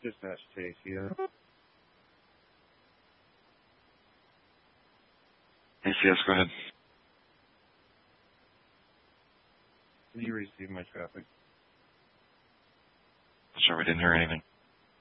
Dispatch Chase, yeah. ACS, go ahead. Did you receive my traffic? Sorry, we didn't hear anything.